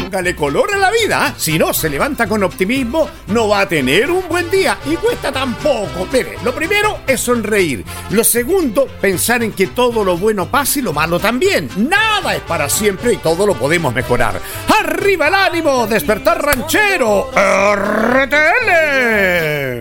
póngale color a la vida. Si no se levanta con optimismo, no va a tener un buen día. Y cuesta tampoco. Mire, lo primero es sonreír. Lo segundo, pensar en que todo lo bueno pasa y lo malo también. Nada es para siempre y todo lo podemos mejorar. ¡Arriba el ánimo! ¡Despertar ranchero! ¡RTL!